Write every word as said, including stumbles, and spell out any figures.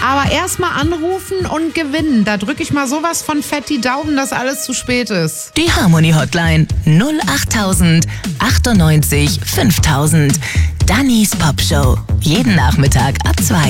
Aber erstmal anrufen und gewinnen. Da drücke ich mal sowas von fett die Daumen, dass alles zu spät ist. Die Harmony Hotline null achttausend achtundneunzig fünftausend. Dannys Popshow. Jeden Nachmittag ab zwei.